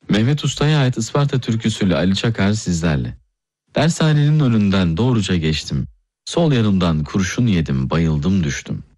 Mehmet Usta'ya ait Isparta türküsüyle Ali Çakar sizlerle. Dershanenin önünden doğruca geçtim. Sol yanımdan kurşun yedim, bayıldım düştüm.